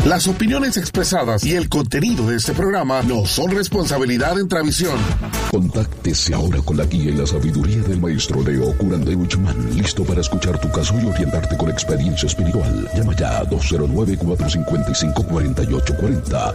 Las opiniones expresadas y el contenido de este programa no son responsabilidad de Intravisión. Contáctese ahora con la guía y la sabiduría del maestro Leo Curandero Uchman, listo para escuchar tu caso y orientarte con experiencia espiritual. Llama ya a 209-455-4840.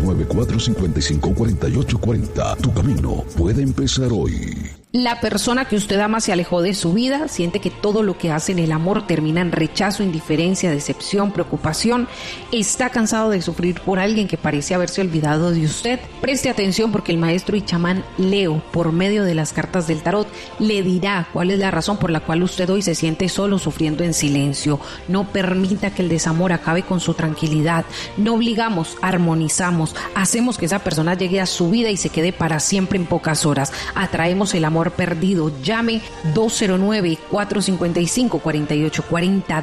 209-455-4840. Tu camino puede empezar hoy. La persona que usted ama se alejó de su vida, siente que todo lo que hace en el amor termina en rechazo, indiferencia, decepción, preocupación. Está cansado de sufrir por alguien que parece haberse olvidado de usted. Preste atención porque el maestro y chamán Leo, por medio de las cartas del tarot, le dirá cuál es la razón por la cual usted hoy se siente solo, sufriendo en silencio. No permita que el desamor acabe con su tranquilidad. No obligamos, armonizamos, hacemos que esa persona llegue a su vida y se quede para siempre en pocas horas. Atraemos el amor perdido. Llame 209-455-4840,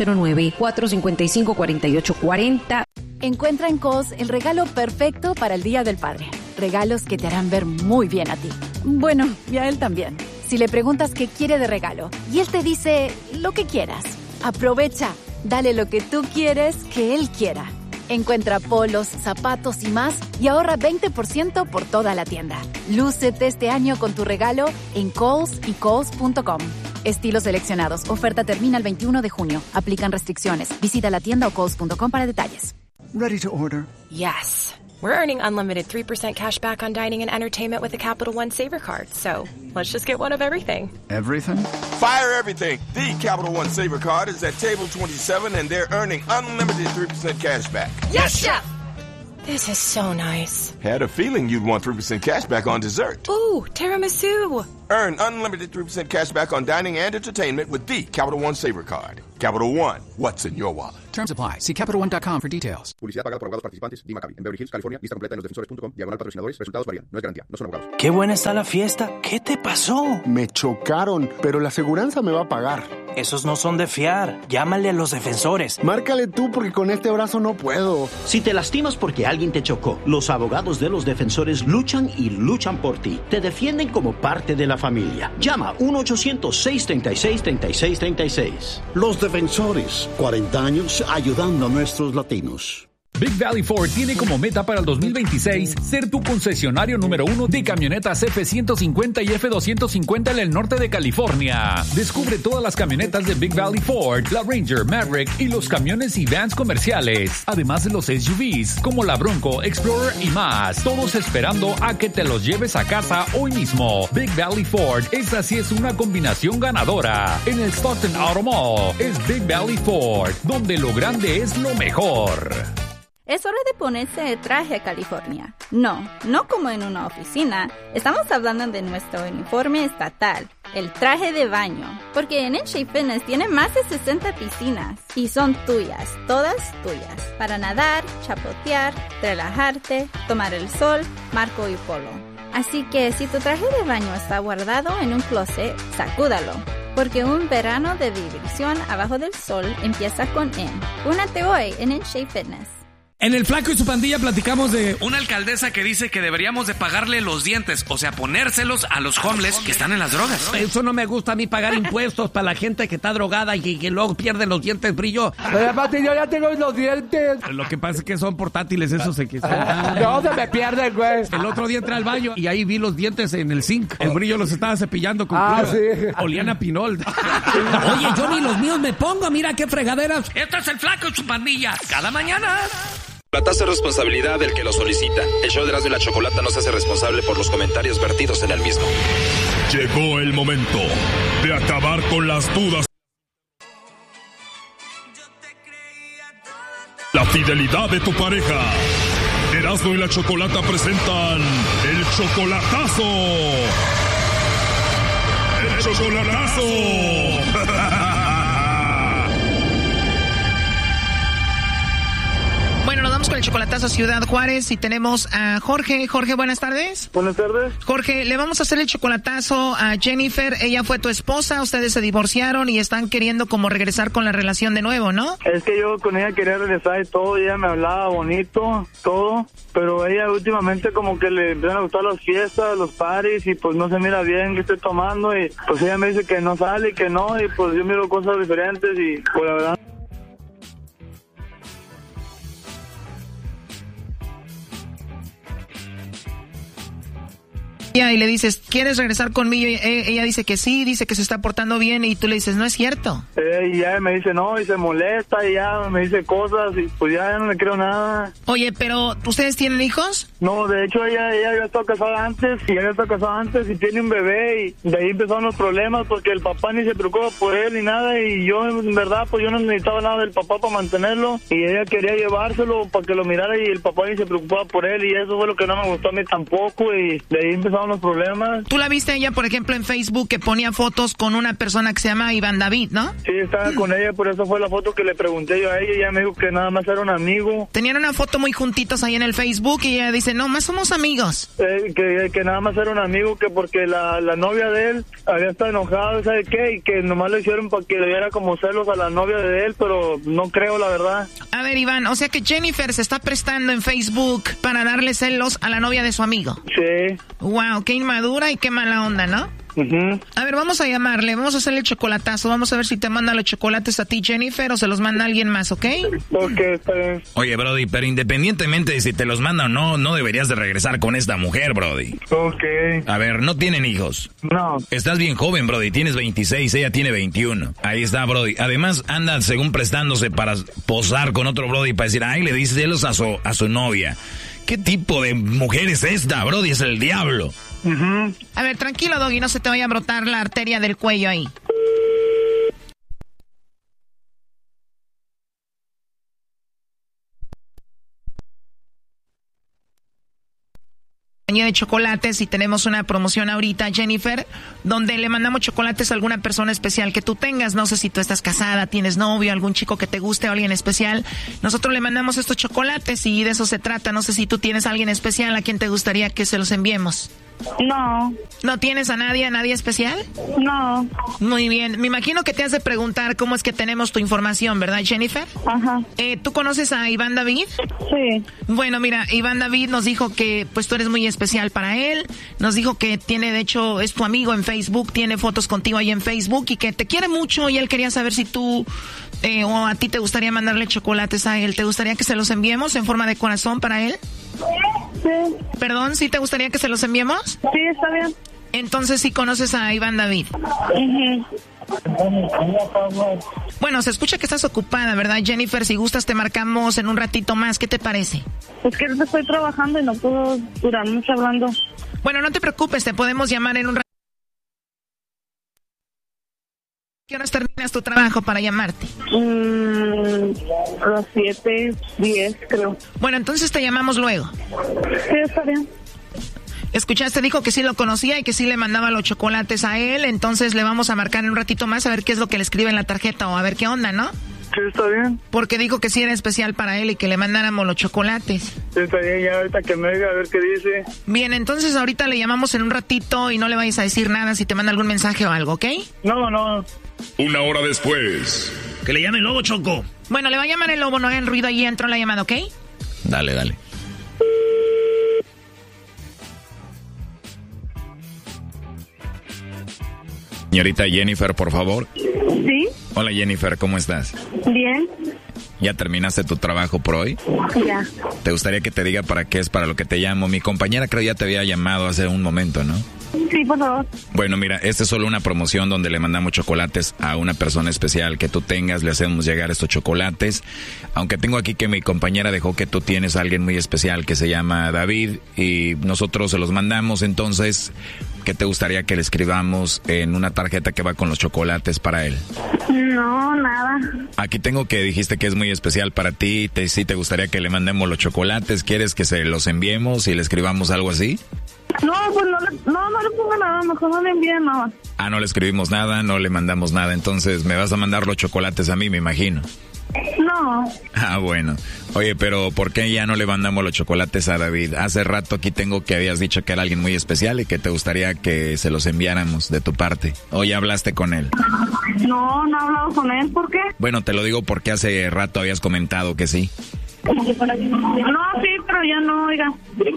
209-455-4840. Encuentra en Kohl's el regalo perfecto para el Día del Padre. Regalos que te harán ver muy bien a ti. Bueno, y a él también. Si le preguntas qué quiere de regalo y él te dice lo que quieras, aprovecha. Dale lo que tú quieres que él quiera. Encuentra polos, zapatos y más y ahorra 20% por toda la tienda. Lúcete este año con tu regalo en Kohl's y Kohls.com. Estilos seleccionados. Oferta termina el 21 de junio. Aplican restricciones. Visita la tienda o Kohls.com para detalles. Ready to order? Yes. We're earning unlimited 3% cash back on dining and entertainment with the Capital One Saver Card. So let's just get one of everything. Everything? Fire everything. The Capital One Saver Card is at table 27 and they're earning unlimited 3% cash back. Yes, Chef! This is so nice. Had a feeling you'd want 3% cash back on dessert. Ooh, tiramisu. Earn unlimited 3% cash back on dining and entertainment with the Capital One Saver Card. Capital One, what's in your wallet? Terms apply. See CapitalOne.com for details. Publicidad pagada por abogados participantes. Di Maccabi. En Beverly Hills, California. Lista completa en losdefensores.com. /patrocinadores. Resultados varían. No es garantía. No son abogados. Qué buena está la fiesta. ¿Qué te pasó? Me chocaron, pero la aseguranza me va a pagar. Esos no son de fiar. Llámale a Los Defensores. Márcale tú porque con este brazo no puedo. Si te lastimas porque alguien te chocó, los abogados de Los Defensores luchan y luchan por ti. Te defienden como parte de la familia. Llama 1-800-636-3636. Los Defensores, 40 años ayudando a nuestros latinos. Big Valley Ford tiene como meta para el 2026 ser tu concesionario número 1 de camionetas F-150 y F-250 en el norte de California. Descubre todas las camionetas de Big Valley Ford, la Ranger, Maverick y los camiones y vans comerciales, además de los SUVs como la Bronco, Explorer y más, todos esperando a que te los lleves a casa hoy mismo. Big Valley Ford, esa sí es una combinación ganadora. En el Stockton Auto Mall es Big Valley Ford, donde lo grande es lo mejor. Es hora de ponerse de traje a California. No como en una oficina. Estamos hablando de nuestro uniforme estatal, el traje de baño. Porque en Shape Fitness tiene más de 60 piscinas y son tuyas, todas tuyas. Para nadar, chapotear, relajarte, tomar el sol, marco y polo. Así que si tu traje de baño está guardado en un closet, sacúdalo. Porque un verano de diversión abajo del sol empieza con N. Únete hoy en Shape Fitness. En El Flaco y su pandilla platicamos de una alcaldesa que dice que deberíamos de pagarle los dientes, o sea, ponérselos a los homeless que están en las drogas. Eso no me gusta a mí, pagar impuestos para la gente que está drogada y que luego pierde los dientes, brillo. Pero yo ya tengo los dientes. Lo que pasa es que son portátiles, esos se no, se me pierden, güey. El otro día entré al baño y ahí vi los dientes en el zinc. El brillo los estaba cepillando con cuidado. Sí. Olían a pinol. Oye, yo ni los míos me pongo, mira qué fregaderas. Esto es El Flaco y su pandilla, cada mañana. La tasa es responsabilidad del que lo solicita. El show de Erasmo y la Chocolata no se hace responsable por los comentarios vertidos en el mismo. Llegó el momento de acabar con las dudas. La fidelidad de tu pareja. Erasmo y la Chocolata presentan El Chocolatazo. ¡El Chocolatazo! Bueno, nos vamos con el chocolatazo a Ciudad Juárez y tenemos a Jorge. Jorge, buenas tardes. Buenas tardes. Jorge, le vamos a hacer el chocolatazo a Jennifer. Ella fue tu esposa, ustedes se divorciaron y están queriendo como regresar con la relación de nuevo, ¿no? Es que yo con ella quería regresar y todo, ella me hablaba bonito, todo, pero ella últimamente como que le empiezan a gustar las fiestas, los parties y pues no se mira bien que esté tomando y pues ella me dice que no sale y que no y pues yo miro cosas diferentes y pues la verdad... Y le dices, ¿quieres regresar conmigo? Y ella dice que sí, dice que se está portando bien y tú le dices, no es cierto. Y ya me dice no, y se molesta y ya me dice cosas y pues ya no le creo nada. Oye, pero ¿ustedes tienen hijos? No, de hecho ella había estado casada antes y tiene un bebé y de ahí empezaron los problemas porque el papá ni se preocupa por él ni nada y yo en verdad pues yo no necesitaba nada del papá para mantenerlo y ella quería llevárselo para que lo mirara y el papá ni se preocupaba por él y eso fue lo que no me gustó a mí tampoco y de ahí empezaron los problemas. ¿Tú la viste a ella, por ejemplo, en Facebook que ponía fotos con una persona que se llama Iván David, no? Sí, estaba con ella, por eso fue la foto que le pregunté yo a ella y ella me dijo que nada más era un amigo. Tenían una foto muy juntitos ahí en el Facebook y ella dice, no, más somos amigos. Que nada más era un amigo, que porque la novia de él había estado enojada, ¿sabe qué? Y que nomás le hicieron para que le diera como celos a la novia de él, pero no creo, la verdad. A ver, Iván, o sea que Jennifer se está prestando en Facebook para darle celos a la novia de su amigo. Sí. Wow, qué inmadura y qué mala onda, ¿no? A ver, vamos a llamarle, vamos a hacerle el chocolatazo, vamos a ver si te manda los chocolates a ti, Jennifer, o se los manda alguien más, ¿ok? Ok, está bien. Oye, Brody, pero independientemente de si te los manda o no, no deberías de regresar con esta mujer, Brody. Ok. A ver, ¿no tienen hijos? No. Estás bien joven, Brody, tienes 26, ella tiene 21. Ahí está, Brody. Además, anda según prestándose para posar con otro Brody para decir, ay, le dice celos a su novia. ¿Qué tipo de mujer es esta, Brody? Es el diablo. A ver, tranquilo, Doggy, no se te vaya a brotar la arteria del cuello ahí. De chocolates y tenemos una promoción ahorita, Jennifer, donde le mandamos chocolates a alguna persona especial que tú tengas. No sé si tú estás casada, tienes novio, algún chico que te guste o alguien especial. Nosotros le mandamos estos chocolates y de eso se trata. No sé si tú tienes a alguien especial a quien te gustaría que se los enviemos. No. ¿No tienes a nadie especial? No. Muy bien. Me imagino que te has de preguntar cómo es que tenemos tu información, ¿verdad, Jennifer? Ajá. ¿Tú conoces a Iván David? Sí. Bueno, mira, Iván David nos dijo que pues tú eres muy especial para él. Nos dijo que tiene, de hecho, es tu amigo en Facebook, tiene fotos contigo ahí en Facebook y que te quiere mucho y él quería saber si tú o a ti te gustaría mandarle chocolates a él. ¿Te gustaría que se los enviemos en forma de corazón para él? Sí. ¿Perdón? ¿Sí te gustaría que se los enviemos? Sí, está bien. Entonces sí conoces a Iván David. Bueno, se escucha que estás ocupada, ¿verdad, Jennifer? Si gustas te marcamos en un ratito más. ¿Qué te parece? Es que estoy trabajando y no puedo durar mucho hablando. Bueno, no te preocupes, te podemos llamar en un ratito. ¿Qué horas terminas tu trabajo para llamarte? A las 7:10, creo. Bueno, entonces te llamamos luego. Sí, está bien. ¿Escuchaste? Dijo que sí lo conocía y que sí le mandaba los chocolates a él. Entonces le vamos a marcar en un ratito más a ver qué es lo que le escribe en la tarjeta o a ver qué onda, ¿no? Sí, está bien. Porque dijo que sí era especial para él y que le mandáramos los chocolates. Sí, está bien, ya ahorita que me oiga a ver qué dice. Bien, entonces ahorita le llamamos en un ratito y no le vayas a decir nada si te manda algún mensaje o algo, ¿ok? No. Una hora después. Que le llame el lobo, Choco. Bueno, le va a llamar el lobo, no hagan ruido, ahí entró la llamada, ¿ok? Dale. Señorita Jennifer, por favor. Sí. Hola, Jennifer, ¿cómo estás? Bien. ¿Ya terminaste tu trabajo por hoy? Ya. ¿Te gustaría que te diga para qué es para lo que te llamo? Mi compañera creo ya te había llamado hace un momento, ¿no? Sí, por favor. Bueno, mira, esta es solo una promoción donde le mandamos chocolates a una persona especial que tú tengas, le hacemos llegar estos chocolates. Aunque tengo aquí que mi compañera dejó que tú tienes a alguien muy especial que se llama David y nosotros se los mandamos, entonces, ¿qué te gustaría que le escribamos en una tarjeta que va con los chocolates para él? No, nada. Aquí tengo que dijiste que es muy especial para ti, sí te gustaría que le mandemos los chocolates, ¿quieres que se los enviemos y le escribamos algo así? No, pues no le pongo nada, mejor no le envíen nada. Ah, no le escribimos nada, no le mandamos nada, entonces me vas a mandar los chocolates a mí, me imagino. No. Ah, bueno. Oye, pero ¿por qué ya no le mandamos los chocolates a David? Hace rato aquí tengo que habías dicho que era alguien muy especial y que te gustaría que se los enviáramos de tu parte. ¿O ya hablaste con él? No he hablado con él, ¿por qué? Bueno, te lo digo porque hace rato habías comentado que sí. No, sí, pero ya no, oiga.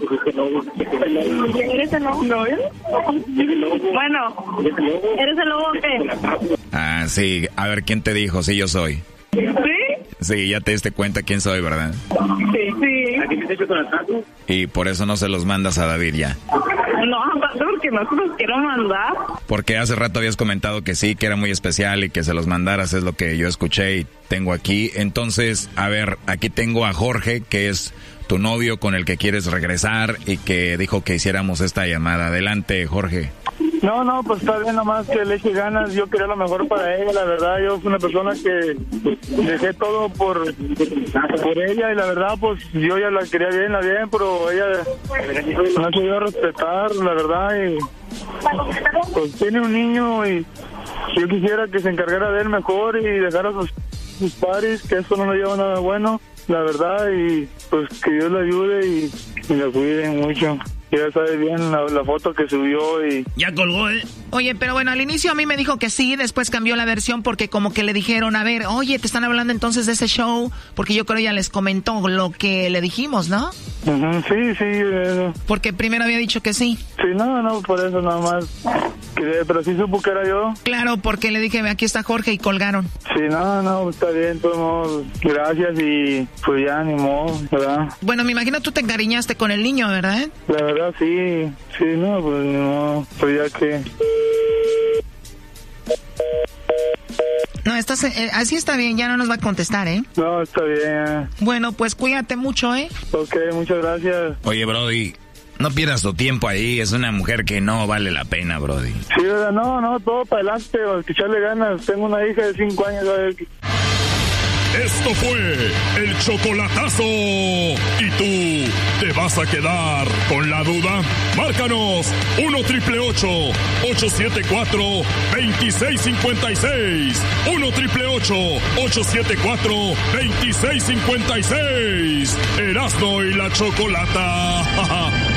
¿Eres el lobo? No, bueno, ¿eres el lobo o qué? Ah, sí. A ver, ¿quién te dijo? Sí, yo soy. ¿Sí? Sí, ya te diste cuenta quién soy, ¿verdad? Sí. Y por eso no se los mandas a David ya. No, sé por qué no se los quiero mandar. Porque hace rato habías comentado que sí, que era muy especial y que se los mandaras, es lo que yo escuché y tengo aquí. Entonces, a ver, aquí tengo a Jorge, que es tu novio con el que quieres regresar y que dijo que hiciéramos esta llamada. Adelante, Jorge. No, pues está bien, nomás que le eche ganas. Yo quería lo mejor para ella, la verdad. Yo fui una persona que dejé todo por ella y la verdad, pues yo ya la quería bien, pero ella no se dio a respetar, la verdad. Y pues tiene un niño y yo quisiera que se encargara de él mejor y dejara sus paris, que eso no le lleva nada bueno, la verdad. Y pues que Dios le ayude y la cuiden mucho. Ya sabe bien la foto que subió y... Ya colgó, ¿eh? Oye, pero bueno, al inicio a mí me dijo que sí, después cambió la versión porque como que le dijeron, a ver, oye, te están hablando entonces de ese show, porque yo creo ya les comentó lo que le dijimos, ¿no? Sí. Porque primero había dicho que sí. Sí, no, por eso nada más. Pero sí supo que era yo. Claro, porque le dije, aquí está Jorge y colgaron. Sí, no, está bien, todos modos, gracias y pues ya ni modo, ¿verdad? Bueno, me imagino tú te encariñaste con el niño, ¿verdad? La verdad sí, no, pues no, pues ya que... No, así está bien, ya no nos va a contestar, ¿eh? No, está bien. Bueno, pues cuídate mucho, ¿eh? Ok, muchas gracias. Oye, Brody, no pierdas tu tiempo ahí, es una mujer que no vale la pena, Brody. Sí, no, todo para adelante, hay que echarle ganas. Tengo una hija de 5 años, a ver. Esto fue el chocolatazo. ¿Y tú te vas a quedar con la duda? Márcanos 1-888-874-2656. 1-888-874-2656. Erasmo y la Chocolata.